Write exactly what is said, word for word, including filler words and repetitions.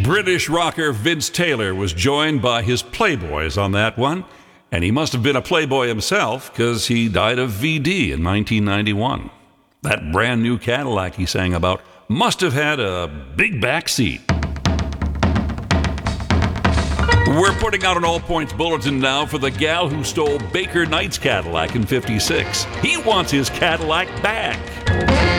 British rocker Vince Taylor was joined by his Playboys on that one, and he must have been a Playboy himself because he died of V D in nineteen ninety-one. That brand new Cadillac he sang about must have had a big back seat. We're putting out an all-points bulletin now for the gal who stole Baker Knight's Cadillac in fifty-six. He wants his Cadillac back.